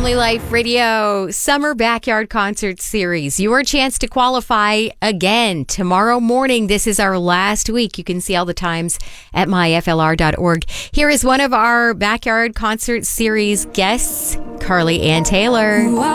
Family Life Radio Summer Backyard Concert Series. Your chance to qualify again tomorrow morning. This is our last week. You can see all the times at myflr.org. Here is one of our Backyard Concert Series guests, Carly Ann Taylor.